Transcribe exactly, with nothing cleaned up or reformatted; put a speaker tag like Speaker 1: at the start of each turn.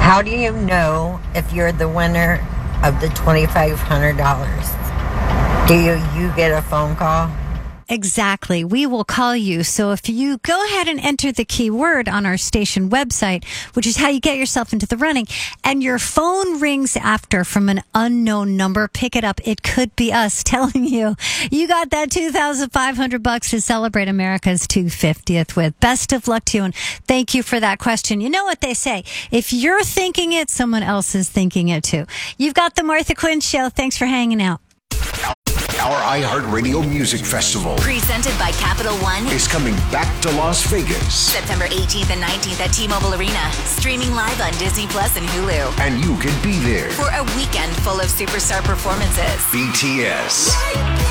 Speaker 1: How do you know if you're the winner of the twenty-five hundred dollars? Do you, you get a phone call?
Speaker 2: Exactly. We will call you. So if you go ahead and enter the keyword on our station website, which is how you get yourself into the running, and your phone rings after from an unknown number, pick it up. It could be us telling you you got that two thousand five hundred bucks to celebrate America's two hundred fiftieth with. Best of luck to you, and thank you for that question. You know what they say. If you're thinking it, someone else is thinking it too. You've got the Martha Quinn Show. Thanks for hanging out.
Speaker 3: Our iHeartRadio Music Festival,
Speaker 4: presented by Capital One,
Speaker 3: is coming back to Las Vegas.
Speaker 4: September eighteenth and nineteenth at T-Mobile Arena. Streaming live on Disney Plus and Hulu.
Speaker 3: And you can be there
Speaker 4: for a weekend full of superstar performances.
Speaker 3: B T S,